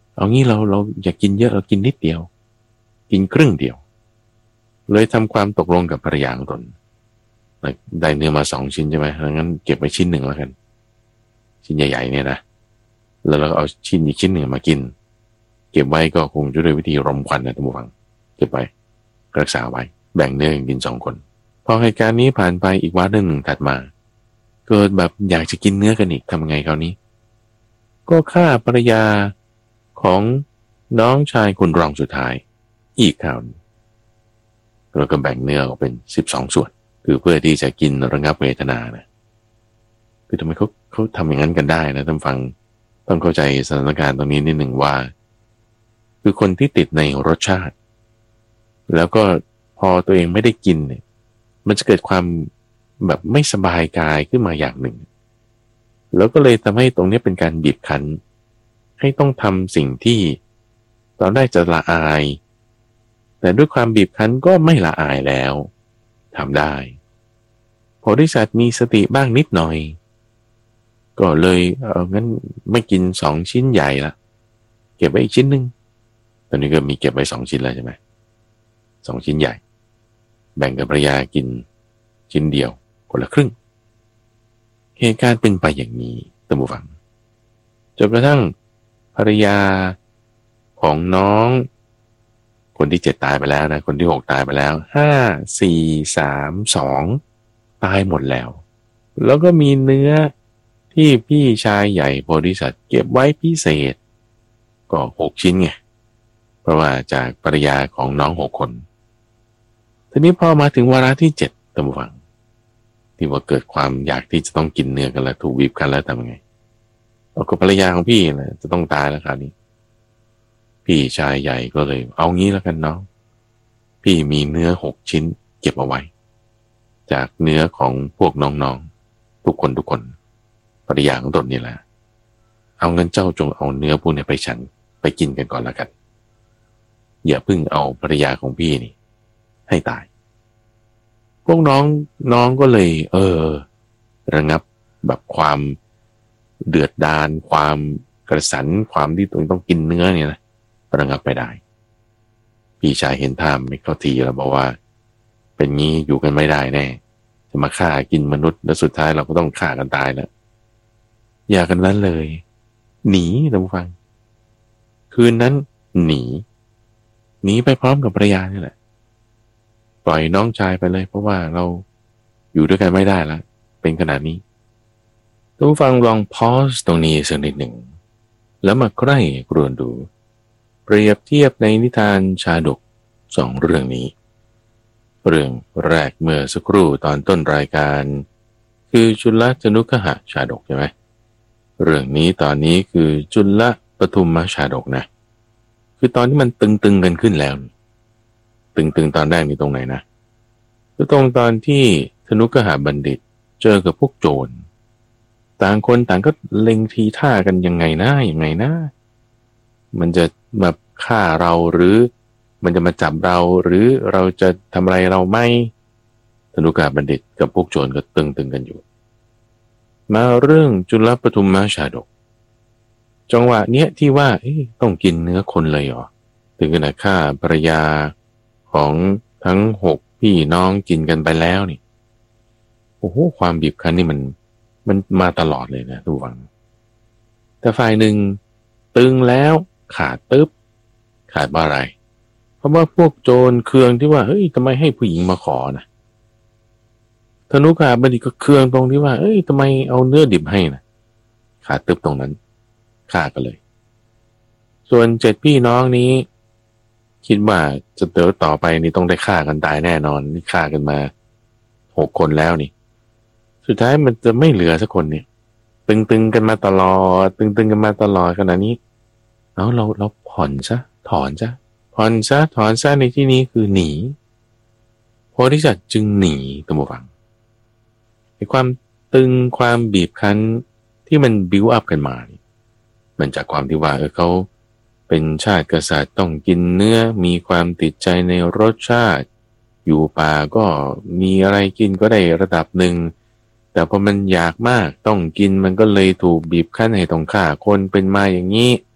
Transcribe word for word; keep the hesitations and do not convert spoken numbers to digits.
เอางี้เราเราอยากกินเยอะเรากินนิดเดียวกินครึ่งเดียวเลยทำความตกลงกับภรรยาของตนได้เนื้อมาสองชิ้นใช่ไหมงั้นเก็บไว้ชิ้นหนึ่งแล้วกันชิ้นใหญ่ๆเนี่ยนะแล้วเราเอาชิ้นอีกชิ้นหนึ่งมากินเก็บไว้ก็คงจะด้วยวิธีรมควันนะท่านผู้ฟังเก็บไว้รักษาไว้แบ่งเนื้อกินสองคนพอเหตุการณ์นี้ผ่านไปอีกวันหนึ่งถัดมาเกิดแบบอยากจะกินเนื้อกันอีกทำไงคราวนี้ก็ฆ่าภรรยาของน้องชายคนรองสุดท้ายอีกคราวแล้วก็แบ่งเนื้อออกเป็นสิบสองส่วนคือเพื่อที่จะกินระงับเวทนานะคือทำไมเขาเขาทำอย่างนั้นกันได้นะท่านฟังต้องเข้าใจสถานการณ์ตรงนี้นิดหนึ่งว่าคือคนที่ติดในรสชาติแล้วก็พอตัวเองไม่ได้กินเนี่ยมันจะเกิดความแบบไม่สบายกายขึ้นมาอย่างหนึ่งแล้วก็เลยทำให้ตรงนี้เป็นการบีบคั้นให้ต้องทำสิ่งที่ตอนแรกจะละอายแต่ด้วยความบีบคั้นก็ไม่ละอายแล้วทำได้โพธิสัตว์มีสติบ้างนิดหน่อยก็เลยเอองั้นไม่กินสองชิ้นใหญ่ละเก็บไว้อีกชิ้นหนึ่งตอนนี้ก็มีเก็บไว้สองชิ้นแล้วใช่ไหมสองชิ้นใหญ่แบ่งกับภรรยากินชิ้นเดียวคนละครึ่งเหตุการณ์เป็นไปอย่างนี้ท่านผู้ฟังจนกระทั่งภรรยาของน้องคนที่เจ็ดตายไปแล้วนะคนที่หกตายไปแล้วห้าสี่สามสองตายหมดแล้วแล้วก็มีเนื้อที่พี่ชายใหญ่โพธิสัตว์เก็บไว้พิเศษก็หกชิ้นไงเพราะว่าจากภรรยาของน้องหกคนทีนี้พอมาถึงวาระที่เจ็ดท่านผู้ฟังที่ว่าเกิดความอยากที่จะต้องกินเนื้อกันแล้วถูกบีบกันแล้วทำยังไงเอากับภรรยาของพี่นะจะต้องตายแล้วคราวนี้พี่ชายใหญ่ก็เลยเอางี้แล้วกันเนาะพี่มีเนื้อหกชิ้นเก็บเอาไว้จากเนื้อของพวกน้องๆทุกคนทุกคนภรรยาของตนนี่แหละเอาเงินเจ้าจงเอาเนื้อพวกนี้ไปฉันไปกินกันก่อนแล้วกันอย่าเพิ่งเอาภรรยาของพี่นี่ให้ตายพวกน้องน้องก็เลยเออระงับแบบความเดือดดาลความกระสันความที่ตัวเองต้องกินเนื้อเนี่ยนะระงับไปได้พี่ชายเห็นท่าไม่เข้าทีแล้วบอกว่าเป็นงี้อยู่กันไม่ได้แน่จะมาฆ่ากินมนุษย์แล้วสุดท้ายเราก็ต้องฆ่ากันตายแล้วอย่ากันนั้นเลยหนีท่านผู้ฟังคืนนั้นหนีหนีไปพร้อมกับภรรยานี่แหละปล่อยน้องชายไปเลยเพราะว่าเราอยู่ด้วยกันไม่ได้แล้วเป็นขนาดนี้ท่านผู้ฟังลองพอสตรงนี้สักนิดหนึ่งแล้วมาใกล้กรวนดูเปรียบเทียบในนิทานชาดกสองเรื่องนี้เรื่องแรกเมื่อสักครู่ตอนต้นรายการคือจุลจนุคหะชาดกใช่ไหมเรื่องนี้ตอนนี้คือจุลปทุมชาดกนะคือตอนที่มันตึงๆกันขึ้นแล้วตึงๆตอนแรกนี่ตรงไหนนะก็ตรงตอนที่ธนุคหะบัณฑิตเจอกับพวกโจรต่างคนต่างก็เล็งทีท่ากันยังไงนะยังไงนะมันจะมาฆ่าเราหรือมันจะมาจับเราหรือเราจะทำอะไรเราไม่ธนุคหะบัณฑิตกับพวกโจรก็ตึงๆกันอยู่มาเรื่องจุลปทุมชาดกจังหวะเนี้ยที่ว่าต้องกินเนื้อคนเลยเหรอถึงขนาดฆ่าภรรยาของทั้งหกพี่น้องกินกันไปแล้วนี่โอ้โหความบีบคั้นนี่มันมันมาตลอดเลยนะทุกวันแต่ฝ่ายหนึ่งตึงแล้วขาดตึ๊บขาดว่าอะไรเพราะว่าพวกโจรเคืองที่ว่าเฮ้ยทำไมให้ผู้หญิงมาขอนะธนุคหะบัณฑิตก็เคืองตรงที่ว่าเอ้ยทำไมเอาเนื้อดิบให้นะขาดตึ๊บตรงนั้นฆ่ากันเลยส่วนเจ็ดพี่น้องนี้คิดว่าจะเติบต่อไปนี่ต้องได้ฆ่ากันตายแน่นอนนี่ฆ่ากันมาหกคนแล้วนี่สุดท้ายมันจะไม่เหลือสักคนเนี่ยตึงๆกันมาตลอดตึงๆกันมาตลอดขนาดนี้เอาเราเราผ่อนซะถอนซะผ่อนซะถอนซะในที่นี้คือหนีโพธิสัตว์จึงหนีตัวผู้ฟังไอ้ความตึงความบีบคั้นที่มันบิวอัพกันมานี่มันจากความที่ว่าเออเขาเป็นชาติกษัตริย์ต้องกินเนื้อมีความติดใจในรสชาติอยู่ป่าก็มีอะไรกินก็ได้ระดับหนึ่งแต่พอมันอยากมากต้องกินมันก็เลยถูกบีบคั้นให้ต้องฆ่าคนเป็นมาอย่างนี้